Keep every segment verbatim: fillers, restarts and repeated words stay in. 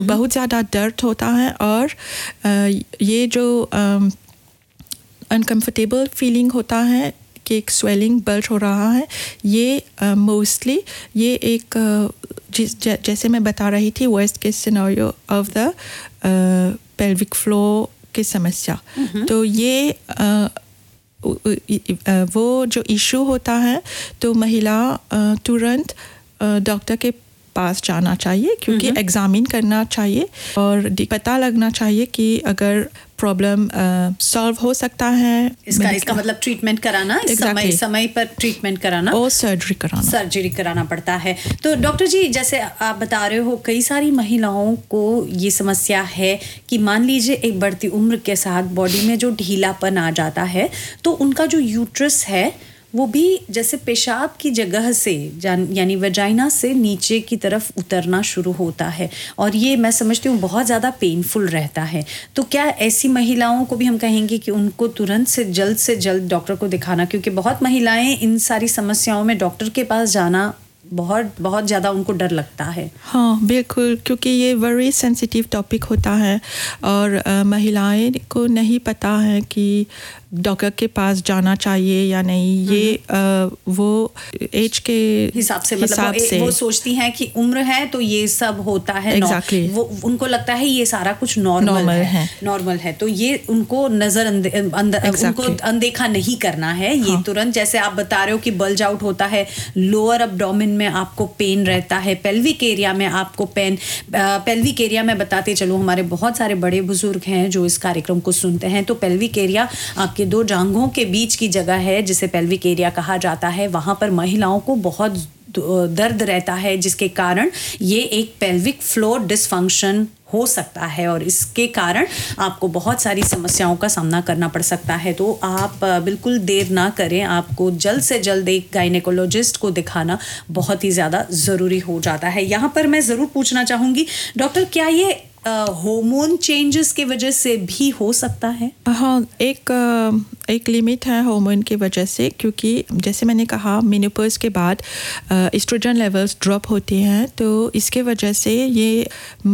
बहुत ज़्यादा दर्द होता है और ये जो अनकम्फर्टेबल फीलिंग होता है कि एक स्वेलिंग बल्ज हो रहा है, ये मोस्टली uh, ये एक uh, जिस ज, जैसे मैं बता रही थी worst case scenario of the pelvic floor की समस्या। तो ये uh, वो जो इशू होता है तो महिला uh, तुरंत डॉक्टर uh, के पास जाना चाहिए, क्योंकि एग्जामिन करना चाहिए और पता लगना चाहिए कि अगर प्रॉब्लम सॉल्व uh, हो सकता है। इसका इसका मतलब ट्रीटमेंट कराना, exactly. समय समय पर ट्रीटमेंट कराना और सर्जरी कराना सर्जरी कराना पड़ता है। तो डॉक्टर जी, जैसे आप बता रहे हो कई सारी महिलाओं को ये समस्या है कि मान लीजिए एक बढ़ती उम्र के साथ बॉडी में जो ढीलापन आ जाता है तो उनका जो यूट्रस है वो भी जैसे पेशाब की जगह से यानी वजाइना से नीचे की तरफ उतरना शुरू होता है और ये मैं समझती हूँ बहुत ज़्यादा पेनफुल रहता है। तो क्या ऐसी महिलाओं को भी हम कहेंगे कि उनको तुरंत से जल्द से जल्द डॉक्टर को दिखाना, क्योंकि बहुत महिलाएं इन सारी समस्याओं में डॉक्टर के पास जाना बहुत बहुत ज़्यादा उनको डर लगता है। हाँ बिल्कुल, क्योंकि ये वेरी सेंसिटिव टॉपिक होता है और आ, महिलाएं को नहीं पता है कि डॉक्टर के पास जाना चाहिए या नहीं। ये आ, वो एज के हिसाब से मतलब वो, वो सोचती हैं कि उम्र है तो ये सब होता है। exactly. वो उनको लगता है ये सारा कुछ नॉर्मल है नॉर्मल है, तो ये उनको नजर अंदे, अंदर exactly. उनको अनदेखा नहीं करना है। ये हाँ. तुरंत जैसे आप बता रहे हो कि बल्ज आउट होता है, लोअर अब्डोमेन में आपको पेन रहता है, पेल्विक एरिया में आपको पेन पेल्विक एरिया में बताते चलो हमारे बहुत सारे बड़े बुजुर्ग हैं जो इस कार्यक्रम को सुनते हैं, तो पेल्विक एरिया आपके दो जांघों के बीच की जगह है जिसे पेल्विक एरिया कहा जाता है। वहां पर महिलाओं को बहुत दर्द रहता है जिसके कारण ये एक पेल्विक फ्लोर डिसफंक्शन हो सकता है और इसके कारण आपको बहुत सारी समस्याओं का सामना करना पड़ सकता है। तो आप बिल्कुल देर ना करें, आपको जल्द से जल्द एक गायनेकोलॉजिस्ट को दिखाना बहुत ही ज़्यादा ज़रूरी हो जाता है। यहाँ पर मैं ज़रूर पूछना चाहूँगी डॉक्टर, क्या ये हार्मोन चेंजेस की वजह से भी हो सकता है? हाँ, एक एक लिमिट है हार्मोन की वजह से, क्योंकि जैसे मैंने कहा मेनोपॉज के बाद एस्ट्रोजन लेवल्स ड्रॉप होते हैं, तो इसके वजह से ये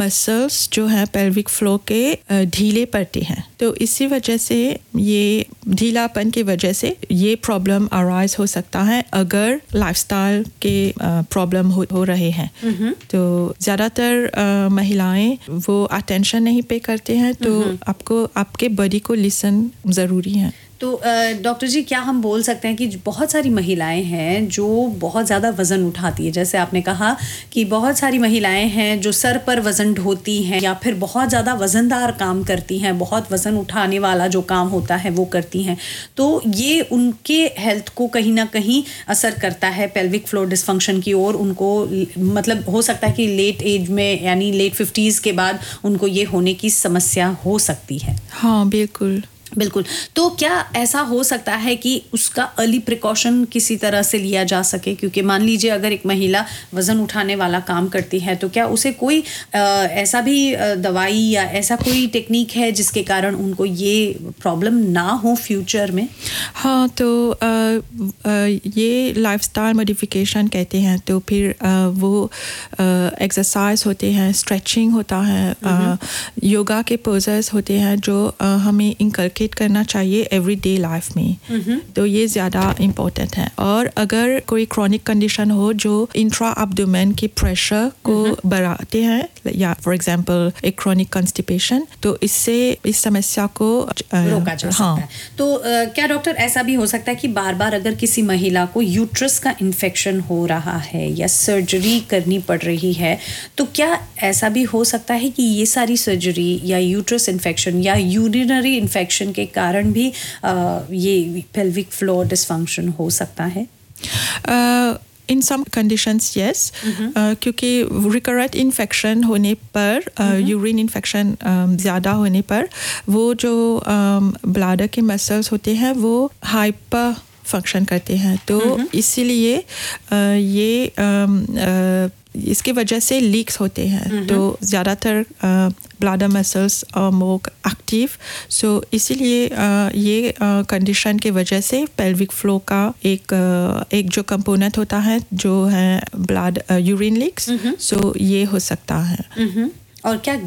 मसल्स जो हैं पेल्विक फ्लोर के ढीले पड़ते हैं। तो इसी वजह से ये ढीलापन की वजह से ये प्रॉब्लम अराइज हो सकता है अगर लाइफस्टाइल के प्रॉब्लम हो, हो रहे हैं। तो ज़्यादातर महिलाएं वो अटेंशन नहीं पे करते हैं, तो आपको आपके बॉडी को लिसन ज़रूरी है। तो डॉक्टर जी, क्या हम बोल सकते हैं कि बहुत सारी महिलाएं हैं जो बहुत ज़्यादा वज़न उठाती है, जैसे आपने कहा कि बहुत सारी महिलाएं हैं जो सर पर वज़न ढोती हैं या फिर बहुत ज़्यादा वज़नदार काम करती हैं, बहुत वज़न उठाने वाला जो काम होता है वो करती हैं, तो ये उनके हेल्थ को कहीं ना कहीं असर करता है पेल्विक फ्लोर डिसफंक्शन की ओर। उनको मतलब हो सकता है कि लेट एज में यानी लेट फिफ्टीज़ के बाद उनको ये होने की समस्या हो सकती है। हाँ बिल्कुल बिल्कुल। तो क्या ऐसा हो सकता है कि उसका अर्ली प्रिकॉशन किसी तरह से लिया जा सके? क्योंकि मान लीजिए अगर एक महिला वज़न उठाने वाला काम करती है तो क्या उसे कोई आ, ऐसा भी दवाई या ऐसा कोई टेक्निक है जिसके कारण उनको ये प्रॉब्लम ना हो फ्यूचर में? हाँ, तो आ, आ, ये लाइफस्टाइल मॉडिफिकेशन कहते हैं। तो फिर आ, वो एक्सरसाइज होते हैं, स्ट्रेचिंग होता है, आ, योगा के पोजेस होते हैं जो आ, हमें इनकल करना चाहिए एवरीडे लाइफ में। तो ये ज़्यादा इम्पोर्टेंट है। और अगर कोई क्रॉनिक कंडीशन हो जो इंट्रा एब्डोमेन के प्रेशर को बढ़ाते हैं, या फॉर एग्जांपल एक क्रॉनिक कॉन्स्टिपेशन, तो इससे इस समस्या को रोका जा सकता है। तो आ, क्या डॉक्टर ऐसा भी हो सकता है कि बार बार अगर किसी महिला को यूट्रस का इन्फेक्शन हो रहा है या सर्जरी करनी पड़ रही है, तो क्या ऐसा भी हो सकता है कि ये सारी सर्जरी या यूट्रस इन्फेक्शन या यूरिनरी इन्फेक्शन के कारण भी आ, ये पेल्विक फ्लोर डिसफंक्शन हो सकता है? इन सम कंडीशंस यस, क्योंकि रिकरेंट इन्फेक्शन होने पर, यूरिन इन्फेक्शन ज़्यादा होने पर वो जो ब्लैडर के मसल्स होते हैं वो हाइपर फंक्शन करते हैं। तो इसीलिए ये आ, इसकी वजह से लीक्स होते हैं। तो ज़्यादातर ब्लैडर मसल्स मोर एक्टिव, सो इसीलिए ये कंडीशन की वजह से पेल्विक फ्लो का एक एक जो कंपोनेंट होता है जो है ब्लड यूरिन लीक्स, सो ये हो सकता है। और क्या